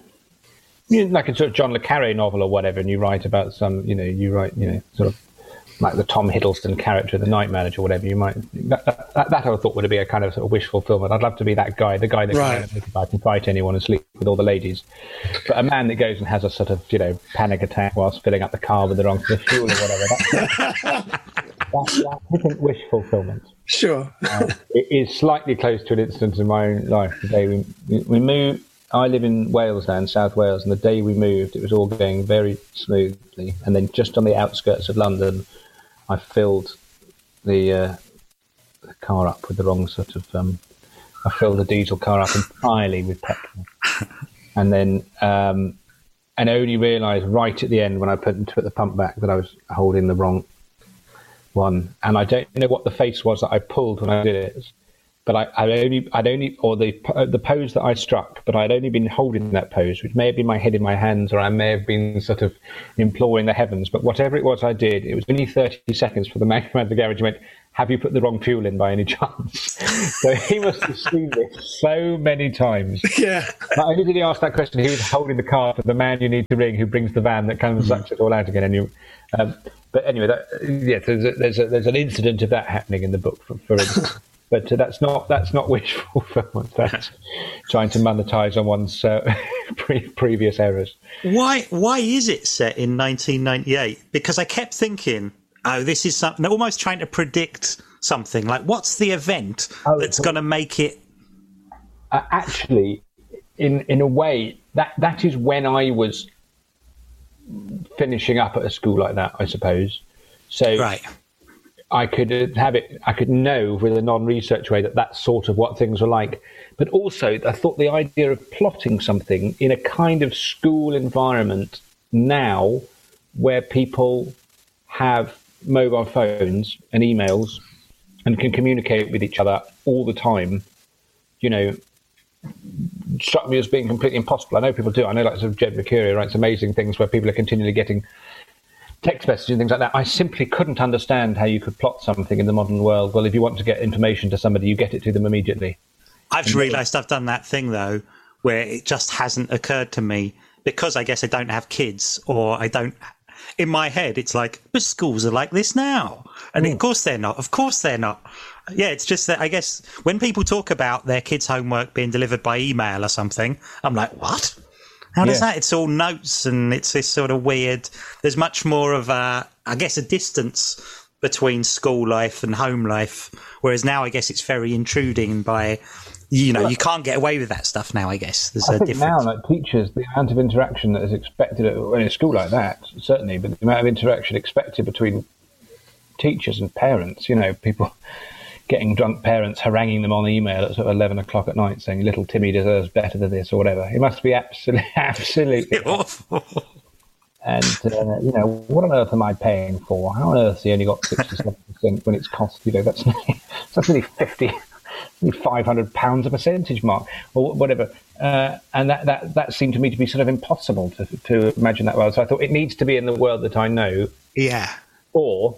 you know, like a sort of John le Carré novel or whatever, and you write about some, you know, you write, you know, sort of like the Tom Hiddleston character, the Night Manager, or whatever you might. That, that, that I thought would be a kind of, sort of wish fulfillment. I'd love to be that guy, the guy that right. can, I can fight anyone and sleep with all the ladies. But a man that goes and has a sort of, you know, panic attack whilst filling up the car with the wrong sort of fuel or whatever. That's, that's, that isn't wish fulfillment. Sure. uh, it is slightly close to an incident in my own life. The day we, we, we moved. I live in Wales now, in South Wales, and the day we moved, it was all going very smoothly. And then just on the outskirts of London, I filled the, uh, the car up with the wrong sort of... Um, I filled the diesel car up entirely with petrol. And then... Um, and only realised right at the end when I put, put the pump back that I was holding the wrong one. And I don't know what the face was that I pulled when I did it. But I, I'd only, I'd only, or the the pose that I struck, but I'd only been holding that pose, which may have been my head in my hands, or I may have been sort of imploring the heavens. But whatever it was I did, it was only thirty seconds for the man from the garage. He went, "Have you put the wrong fuel in by any chance?" So he must have seen this so many times. Yeah. Not only did he ask that question, he was holding the car for the man you need to ring, who brings the van that comes and sucks it all out again. And you, um, but anyway, that, yeah, there's a, there's a, there's an incident of that happening in the book, for, for instance. But uh, that's not that's not wishful fulfillment. That's trying to monetize on one's uh, pre- previous errors. Why why is it set in nineteen ninety-eight? Because I kept thinking, oh, this is something, almost trying to predict something. Like, what's the event oh, that's going to make it? Uh, actually, in in a way, that that is when I was finishing up at a school like that, I suppose. So. Right. I could have it, I could know with a non-research way that that's sort of what things were like. But also, I thought the idea of plotting something in a kind of school environment now where people have mobile phones and emails and can communicate with each other all the time, you know, struck me as being completely impossible. I know people do. I know, like, sort of Jed Mercury writes amazing things where people are continually getting text messages and things like that. I simply couldn't understand how you could plot something in the modern world. Well, if you want to get information to somebody, you get it to them immediately. I've realised I've done that thing, though, where it just hasn't occurred to me because I guess I don't have kids, or I don't... In my head, it's like, but schools are like this now. And mm. of course they're not. Of course they're not. Yeah, it's just that I guess when people talk about their kids' homework being delivered by email or something, I'm like, what? How does yeah. that? It's all notes, and it's this sort of weird... There's much more of a, I guess, a distance between school life and home life, whereas now I guess it's very intruding by, you know, well, you can't get away with that stuff now, I guess. There's I a think difference. now, like teachers, the amount of interaction that is expected at, in a school like that, certainly, but the amount of interaction expected between teachers and parents, you know, people... getting drunk parents haranguing them on email at sort of eleven o'clock at night saying little Timmy deserves better than this or whatever. It must be absolutely, absolutely awful. And, uh, you know, what on earth am I paying for? How on earth has he only got sixty-seven percent when it's cost, you know, that's nearly, that's nearly fifty, nearly five hundred pounds a percentage mark or whatever. Uh, and that, that, that seemed to me to be sort of impossible to, to imagine that world. So I thought it needs to be in the world that I know. Yeah. Or...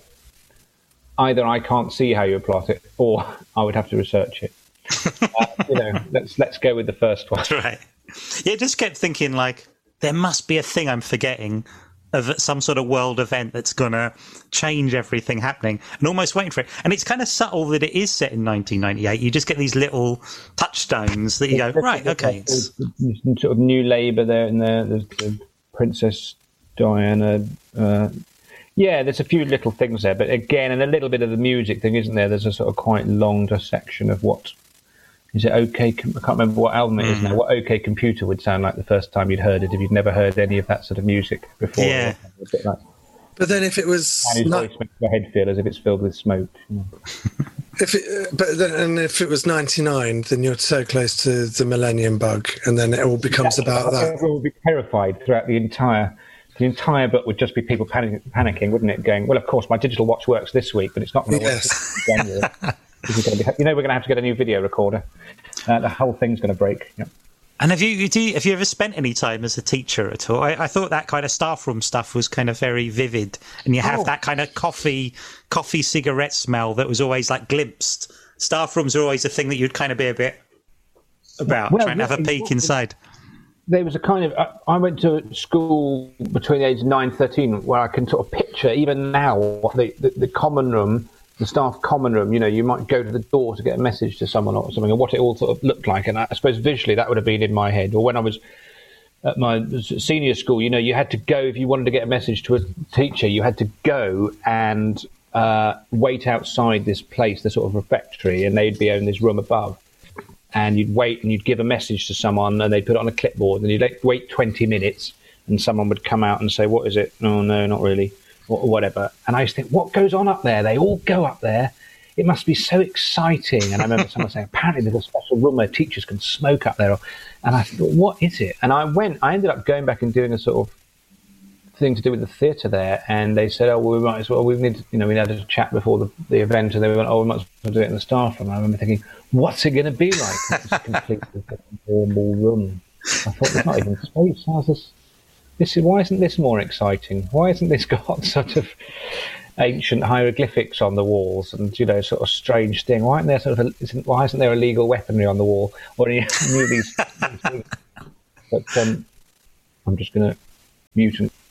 either I can't see how you plot it, or I would have to research it. uh, you know, let's let's go with the first one. Right. Yeah, just kept thinking, like, there must be a thing I'm forgetting of some sort of world event that's going to change everything happening, and almost waiting for it. And it's kind of subtle that it is set in nineteen ninety-eight. You just get these little touchstones that you go, right, okay. There's, there's some sort of new Labour there and there. There's the Princess Diana... Uh, Yeah, there's a few little things there, but again, and a little bit of the music thing, isn't there? There's a sort of quite long dissection of what is it? OK, I can't remember what album it is now. What OK Computer would sound like the first time you'd heard it, if you'd never heard any of that sort of music before. Yeah. A bit like, but then, if it was, and his not, voice makes your head feel as if it's filled with smoke. if it, but then, and if it was ninety-nine, then you're so close to the Millennium Bug, and then it all becomes yeah, about that. Everyone would be terrified throughout the entire. The entire book would just be people panic, panicking, wouldn't it? Going, well, of course, my digital watch works this week, but it's not going to yes. work in January. You know, we're going to have to get a new video recorder. Uh, the whole thing's going to break. Yeah. And have you, do you have you ever spent any time as a teacher at all? I, I thought that kind of staff room stuff was kind of very vivid, and you have oh. that kind of coffee, coffee cigarette smell that was always like glimpsed. Staff rooms are always a thing that you'd kind of be a bit about, well, trying yeah, to have a peek exactly. inside. there was a kind of, I, I went to school between the ages of nine and thirteen where I can sort of picture, even now, what the, the, the common room, the staff common room, you know, you might go to the door to get a message to someone or something, and what it all sort of looked like. And I suppose visually that would have been in my head. Or when I was at my senior school, you know, you had to go, if you wanted to get a message to a teacher, you had to go and uh, wait outside this place, the sort of refectory, and they'd be in this room above. And you'd wait and you'd give a message to someone and they'd put it on a clipboard, and you'd wait twenty minutes and someone would come out and say, what is it? Oh, no, not really, or whatever. And I used to think, what goes on up there? They all go up there. It must be so exciting. And I remember someone saying, apparently there's a special room where teachers can smoke up there. And I thought, what is it? And I went, I ended up going back and doing a sort of thing to do with the theatre there. And they said, oh, well, we might as well, we need to, you know, we had a chat before the, the event. And they went, oh, we might as well do it in the staff room. And I remember thinking, what's it going to be like? It's a completely normal room. I thought, there's not even space. How's this? This is, why isn't this more exciting? Why hasn't this got sort of ancient hieroglyphics on the walls and, you know, sort of strange thing? Why isn't there sort of a, isn't, why isn't there illegal weaponry on the wall or any new these things? But um, I'm just going to mute and.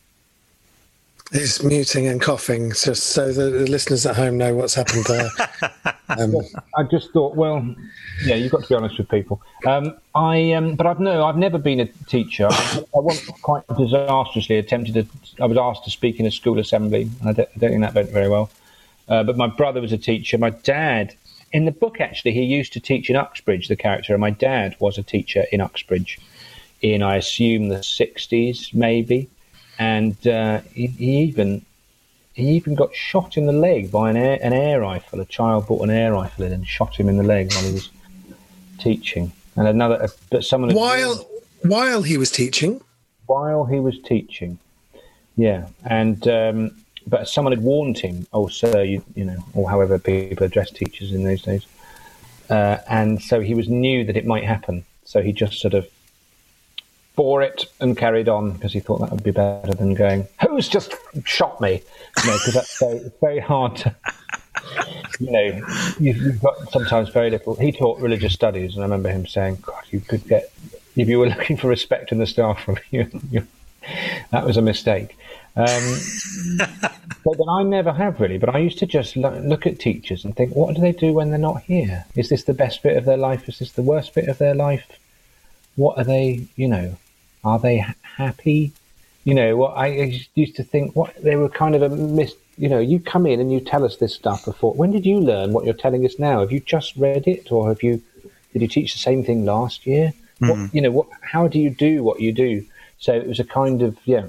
He's muting and coughing just so the listeners at home know what's happened there. Um, I just thought, well, yeah, you've got to be honest with people. Um, I, um, but I've no, I've never been a teacher. I once quite disastrously attempted to. I was asked to speak in a school assembly. I don't, I don't think that went very well. Uh, but my brother was a teacher. My dad, in the book, actually, he used to teach in Uxbridge, the character. And my dad was a teacher in Uxbridge in, I assume, the sixties, maybe. And uh, he, he even he even got shot in the leg by an air, an air rifle. A child brought an air rifle in and shot him in the leg while he was teaching. And another, uh, but someone while while he was teaching, while he was teaching, yeah. And um, but someone had warned him. Oh, sir, you you know, or however people address teachers in those days. Uh, and so he was knew that it might happen. So he just sort of bore it and carried on because he thought that would be better than going, who's just shot me? You know, because that's very, it's very hard to, you know, you've, you've got sometimes very little. He taught religious studies, and I remember him saying, God, you could get, if you were looking for respect in the staff room, you, you, that was a mistake. Um, but then I never have really, but I used to just lo- look at teachers and think, what do they do when they're not here? Is this the best bit of their life? Is this the worst bit of their life? What are they, you know, are they ha- happy? You know, what I used to think, what they were kind of a mis. You know, you come in and you tell us this stuff before. When did you learn what you're telling us now? Have you just read it, or have you? Did you teach the same thing last year? Mm. What, you know, what? How do you do what you do? So it was a kind of yeah.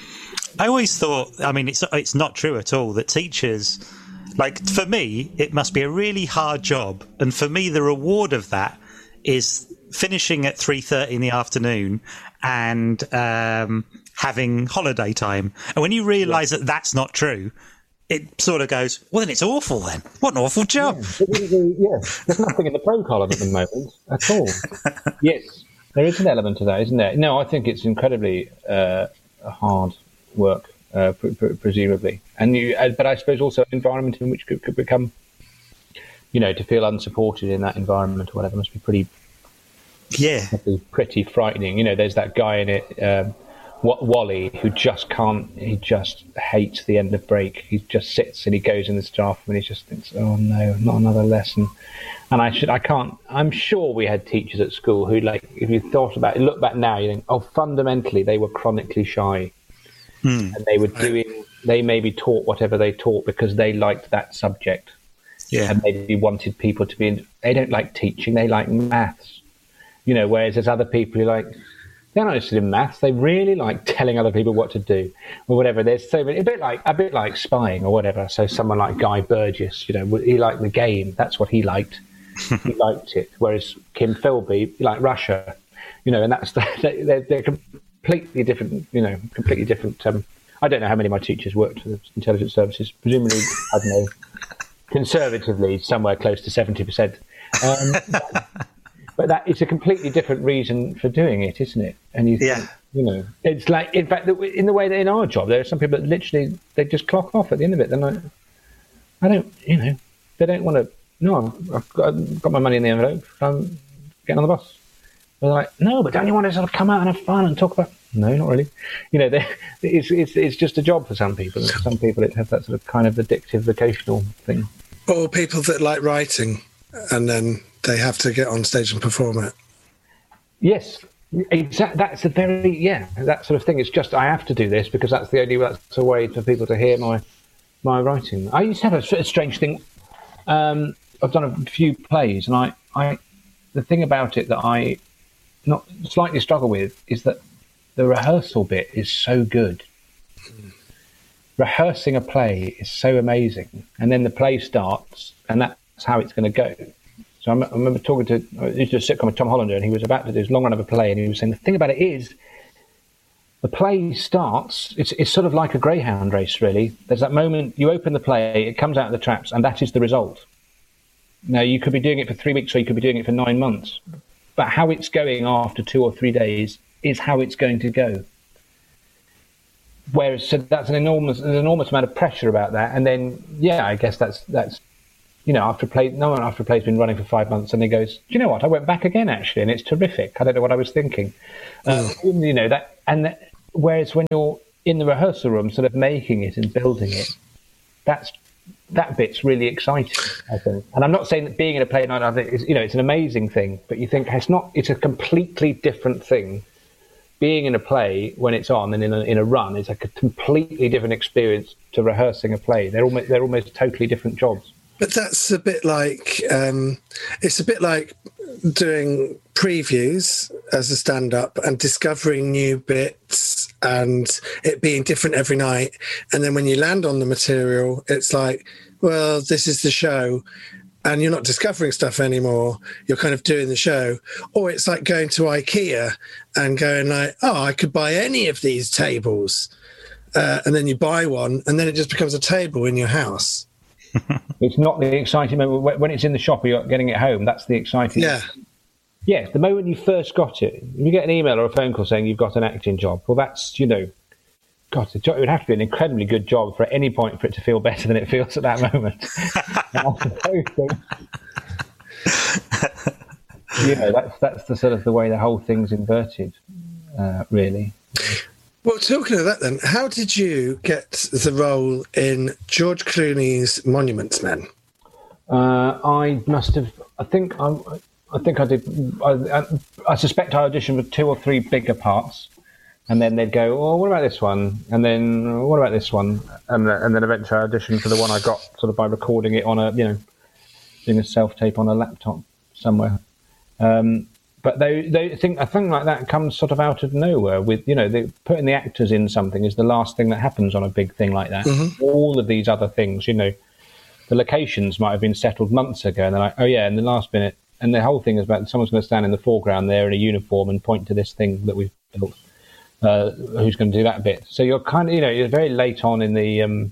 I always thought. I mean, it's it's not true at all that teachers. Like for me, it must be a really hard job, and for me, the reward of that is finishing at three thirty in the afternoon and um, having holiday time. And when you realise yeah. that that's not true, it sort of goes, well, then it's awful then. What an awful job. Yeah, really, yeah. There's nothing in the pro column at the moment at all. Yes, there is an element to that, isn't there? No, I think it's incredibly uh, hard work, uh, pr- pr- presumably. And you, uh, but I suppose also an environment in which could, could become, you know, to feel unsupported in that environment or whatever must be pretty... Yeah, pretty frightening. You know, there's that guy in it, um, Wally, who just can't. He just hates the end of break. He just sits and he goes in the staff room and he just thinks, "Oh no, not another lesson." And I should, I can't. I'm sure we had teachers at school who, like, if you thought about it, look back now, you think, "Oh, fundamentally, they were chronically shy, mm. and they were doing. They maybe taught whatever they taught because they liked that subject, yeah, and maybe wanted people to be. In, they don't like teaching; they like maths." You know, whereas there's other people who like, they're not interested in maths. They really like telling other people what to do or whatever. There's so many, a bit like, a bit like spying or whatever. So someone like Guy Burgess, you know, he liked the game. That's what he liked. He liked it. Whereas Kim Philby, he liked Russia, you know, and that's, the, they're, they're completely different, you know, completely different. Um, I don't know how many of my teachers worked for the intelligence services. Presumably, I don't know, conservatively, somewhere close to seventy percent. Um, But that it's a completely different reason for doing it, isn't it? And you, yeah. think, you know, it's like, in fact, in the way that in our job, there are some people that literally they just clock off at the end of it. They're like, I don't, you know, they don't want to. No, I've got, I've got my money in the envelope. I'm getting on the bus. They're like, no, but don't you want to sort of come out and have fun and talk about? No, not really. You know, it's it's it's just a job for some people. And for some people, it has that sort of kind of addictive vocational thing. Or people that like writing, and then they have to get on stage and perform it. Yes, exactly. That's a very yeah, that sort of thing. It's just I have to do this because that's the only that's a way for people to hear my my writing. I used to have a, a strange thing. Um, I've done a few plays, and I, I the thing about it that I not slightly struggle with is that the rehearsal bit is so good. Mm. Rehearsing a play is so amazing, and then the play starts, and that's how it's going to go. So I, m- I remember talking to I used to do a sitcom with Tom Hollander, and he was about to do his long run of a play, and he was saying the thing about it is the play starts. It's it's sort of like a greyhound race, really. There's that moment you open the play, it comes out of the traps, and that is the result. Now you could be doing it for three weeks, or you could be doing it for nine months, but how it's going after two or three days is how it's going to go. Whereas so that's an enormous, an enormous amount of pressure about that. And then, yeah, I guess that's that's, you know, after a play, no one after a play's been running for five months, and he goes, do you know what? I went back again actually, and it's terrific. I don't know what I was thinking, uh, you know that. And that, whereas when you're in the rehearsal room, sort of making it and building it, that's that bit's really exciting, I think. And I'm not saying that being in a play night, I think, is, you know, it's an amazing thing, but you think it's not. It's a completely different thing. Being in a play when it's on and in a, in a run is like a completely different experience to rehearsing a play. They're almost they're almost totally different jobs. But that's a bit like um, it's a bit like doing previews as a stand-up and discovering new bits and it being different every night. And then when you land on the material, it's like, well, this is the show. And you're not discovering stuff anymore. You're kind of doing the show. Or it's like going to IKEA and going like, oh, I could buy any of these tables. Uh, and then you buy one, and then it just becomes a table in your house. It's not the exciting moment. When it's in the shop or you're getting it home, that's the exciting Yeah. moment. Yes, the moment you first got it, if you get an email or a phone call saying you've got an acting job, well, that's, you know, God, it would have to be an incredibly good job for at any point for it to feel better than it feels at that moment. You know, that's that's the sort of the way the whole thing's inverted, uh, really. Well, talking of that then, how did you get the role in George Clooney's Monuments Men? Uh, I must have, I think I, I think I did, I, I, I suspect I auditioned for two or three bigger parts. And then they'd go, oh, what about this one? And then, what about this one? And, and then eventually I auditioned for the one I got sort of by recording it on a, you know, doing a self-tape on a laptop somewhere. Um, but they, they think a thing like that comes sort of out of nowhere with, you know, they, putting the actors in something is the last thing that happens on a big thing like that. Mm-hmm. All of these other things, you know, the locations might have been settled months ago and they're like, oh yeah, in the last minute. And the whole thing is about someone's going to stand in the foreground there in a uniform and point to this thing that we've built. Uh, who's going to do that bit? So you're kind of, you know, you're very late on in the, um,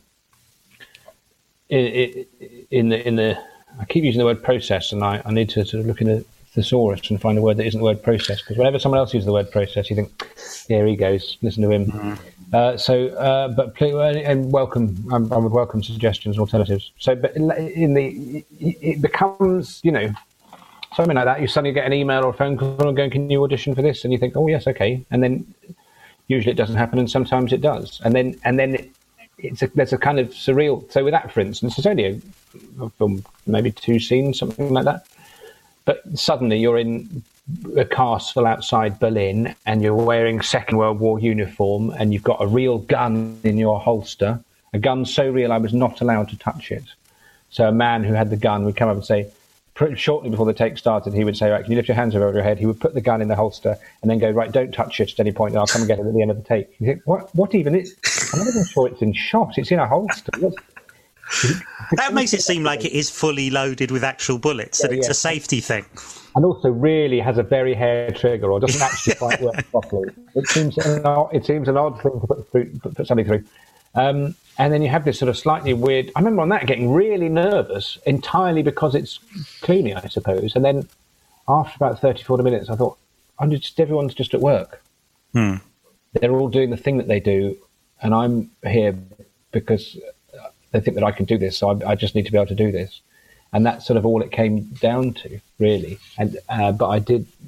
in, in the, in the. I keep using the word process, and I, I need to sort of look in the thesaurus and find a word that isn't the word process. Because whenever someone else uses the word process, you think, here he goes, listen to him. Mm-hmm. Uh, so, uh, but please, and welcome. I, I would welcome suggestions and alternatives. So, but in the, it becomes, you know, something like that. You suddenly get an email or a phone call and going, "Can you audition for this?" And you think, "Oh yes, okay," and then. Usually it doesn't happen, and sometimes it does. And then, and then it, it's a, there's a kind of surreal. So with that, for instance, it's only a, a film, maybe two scenes, something like that. But suddenly you're in a castle outside Berlin, and you're wearing Second World War uniform, and you've got a real gun in your holster. A gun so real I was not allowed to touch it. So a man who had the gun would come up and say, shortly before the take started, he would say, right, can you lift your hands over your head? He would put the gun in the holster and then go, right, don't touch it at any point, and I'll come and get it at the end of the take. You think, what, what even is, I'm not even sure it's in shot, it's in a holster. That makes it seem like it is fully loaded with actual bullets, yeah, and it's yeah. a safety thing. And also really has a very hair trigger, or doesn't actually quite work properly. It seems an odd, it seems an odd thing to put, through, put something through. Um, and then you have this sort of slightly weird... I remember on that getting really nervous, entirely because it's Clooney, I suppose. And then after about thirty, forty minutes, I thought, I'm just, everyone's just at work. Hmm. They're all doing the thing that they do, and I'm here because they think that I can do this, so I, I just need to be able to do this. And that's sort of all it came down to, really. And uh, but I did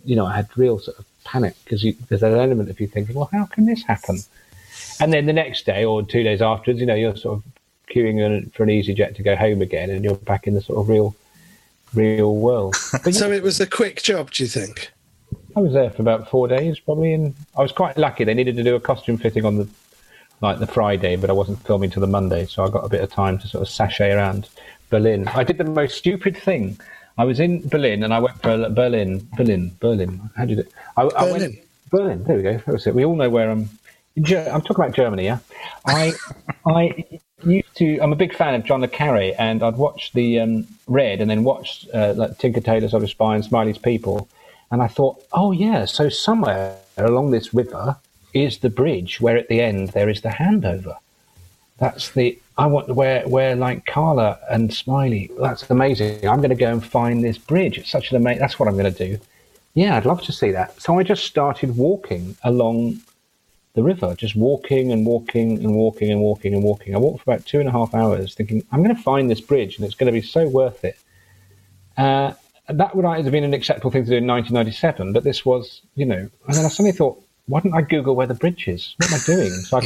you know, I had real sort of panic because there's an element of you thinking, well, how can this happen? And then the next day or two days afterwards, you know, you're sort of queuing for an EasyJet to go home again, and you're back in the sort of real, real world. But, so it was a quick job, do you think? I was there for about four days, probably, and I was quite lucky. They needed to do a costume fitting on the like the Friday, but I wasn't filming till the Monday, so I got a bit of time to sort of sashay around Berlin. I did the most stupid thing. I was in Berlin, and I went for a Berlin, Berlin, Berlin. How do you do it? I, I Berlin. went, Berlin. There we go. That was it. We all know where I'm. I'm talking about Germany, yeah. I, I used to. I'm a big fan of John le Carré, and I'd watched the um, Red, and then watched uh, like Tinker Tailor Soldier Spy and Smiley's People, and I thought, oh yeah, so somewhere along this river is the bridge where at the end there is the handover. That's the. I want where where like Carla and Smiley. That's amazing. I'm going to go and find this bridge. It's such an amazing. That's what I'm going to do. Yeah, I'd love to see that. So I just started walking along the river, just walking and walking and walking and walking and walking. I walked for about two and a half hours thinking, I'm going to find this bridge and it's going to be so worth it. Uh, that would have been an acceptable thing to do in nineteen ninety-seven, but this was, you know, and then I suddenly thought, why didn't I Google where the bridge is? What am I doing? So I